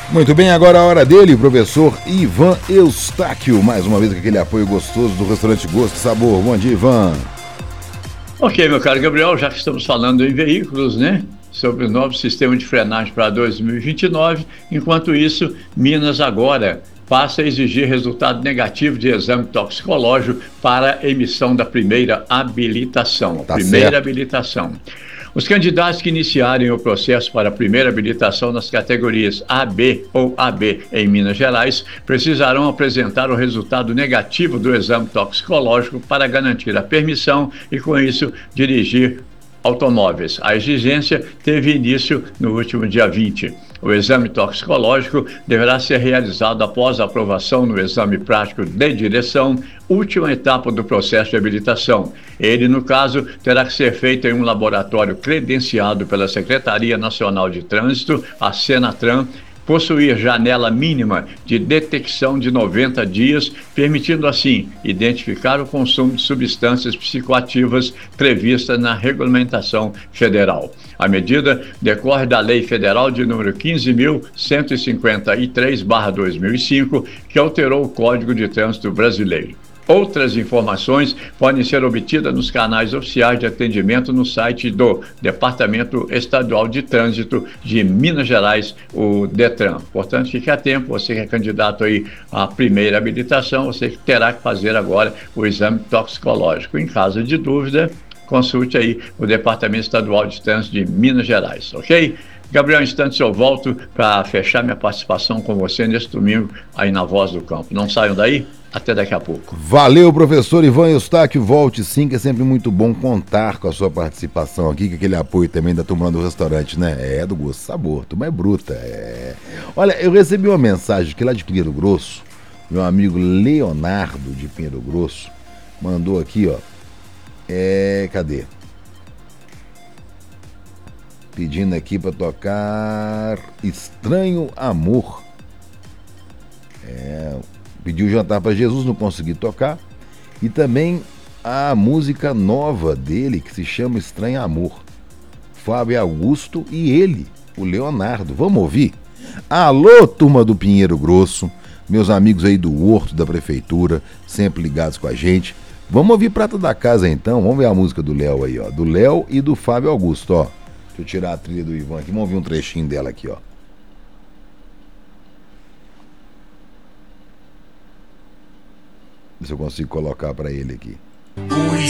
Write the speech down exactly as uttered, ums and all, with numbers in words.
Muito bem, agora a hora dele, professor Ivan Eustáquio, mais uma vez com aquele apoio gostoso do restaurante Gosto e Sabor. Bom dia, Ivan. Ok, meu caro Gabriel, já que estamos falando em veículos, né? Sobre o novo sistema de frenagem para dois mil e vinte e nove, enquanto isso, Minas agora passa a exigir resultado negativo de exame toxicológico para emissão da primeira habilitação. A Tá primeira certo. habilitação. Os candidatos que iniciarem o processo para a primeira habilitação nas categorias A B ou A B em Minas Gerais precisarão apresentar o resultado negativo do exame toxicológico para garantir a permissão e, com isso, dirigir automóveis. A exigência teve início no último dia vinte. O exame toxicológico deverá ser realizado após a aprovação no exame prático de direção, última etapa do processo de habilitação. Ele, no caso, terá que ser feito em um laboratório credenciado pela Secretaria Nacional de Trânsito, a Senatran, possuir janela mínima de detecção de noventa dias, permitindo assim identificar o consumo de substâncias psicoativas prevista na regulamentação federal. A medida decorre da Lei Federal de número quinze mil cento e cinquenta e três barra dois mil e cinco, que alterou o Código de Trânsito Brasileiro. Outras informações podem ser obtidas nos canais oficiais de atendimento no site do Departamento Estadual de Trânsito de Minas Gerais, o DETRAN. Portanto, fique a tempo, você que é candidato aí à primeira habilitação, você terá que fazer agora o exame toxicológico. Em caso de dúvida, consulte aí o Departamento Estadual de Trânsito de Minas Gerais, ok? Gabriel, em instantes eu volto para fechar minha participação com você neste domingo aí na Voz do Campo. Não saiam daí? Até daqui a pouco. Valeu, professor Ivan Eustáquio. Volte sim, que é sempre muito bom contar com a sua participação aqui, com aquele apoio também da turma do restaurante, né? É, do Gosto e Sabor, turma é bruta. É. Olha, eu recebi uma mensagem aqui lá de Pinheiro Grosso, meu amigo Leonardo de Pinheiro Grosso, mandou aqui, ó. É, cadê? Pedindo aqui pra tocar Estranho Amor. É, pediu jantar para Jesus, não consegui tocar. E também a música nova dele, que se chama Estranho Amor. Fábio Augusto e ele, o Leonardo. Vamos ouvir? Alô, turma do Pinheiro Grosso, meus amigos aí do Horto da Prefeitura, sempre ligados com a gente. Vamos ouvir Prata da Casa então, vamos ver a música do Léo aí, ó. Do Léo e do Fábio Augusto, ó. Deixa eu tirar a trilha do Ivan aqui, vamos ouvir um trechinho dela aqui, ó. Ver se eu consigo colocar pra ele aqui.